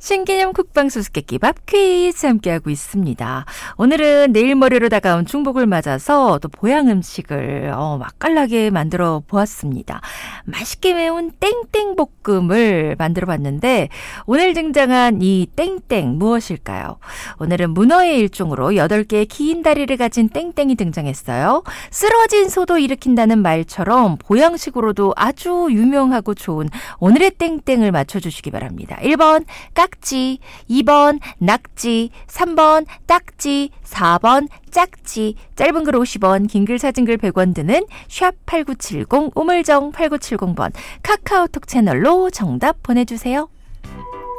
신개념 국방 수수께끼밥 퀴즈 함께하고 있습니다. 오늘은 내일 모레로 다가온 중복을 맞아서 또 보양 음식을 맛깔나게 만들어 보았습니다. 맛있게 매운 땡땡볶음을 만들어 봤는데 오늘 등장한 이 땡땡 무엇일까요? 오늘은 문어의 일종으로 8개의 긴 다리를 가진 땡땡이 등장했어요. 쓰러진 소도 일으킨다는 말처럼 보양식으로도 아주 유명하고 좋은 오늘의 땡땡을 맞춰주시기 바랍니다. 1번 깍지, 2번 낙지, 3번 딱지, 4번 짝지. 짧은 글 50원, 긴 글 사진 글 100원 드는 샵8970 우물정 8970번 카카오톡 채널로 정답 보내주세요.